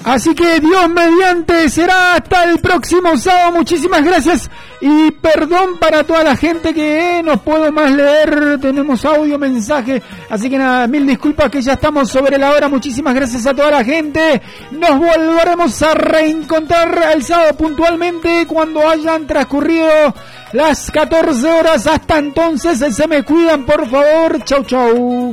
Así que Dios mediante será hasta el próximo sábado. Muchísimas gracias y perdón para toda la gente que no puedo más leer. Tenemos audio, mensaje. Así que nada, mil disculpas que ya estamos sobre la hora. Muchísimas gracias a toda la gente. Nos volveremos a reencontrar el sábado puntualmente cuando hayan transcurrido las 14 horas. Hasta entonces, se me cuidan, por favor. Chau, chau.